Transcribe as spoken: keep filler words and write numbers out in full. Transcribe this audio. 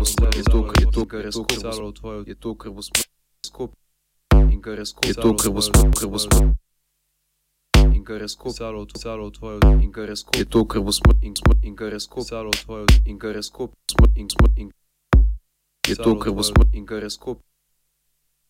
krvosmer, je to krvosmer, je to krvosmer, je to krvosmer, krvosmer. In kar je skopalo celo tvojo, in kar je skop, je to krvosmer, in smrt, in kar je skop celo tvojo, in kar je skop, smrt, in smrt, in je to krvosmer, in kar je skop.